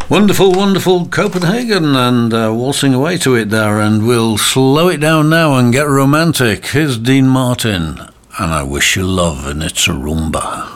Wonderful, wonderful Copenhagen, and waltzing away to it there, and we'll slow it down now and get romantic. Here's Dean Martin, and I wish you love, and it's a rumba.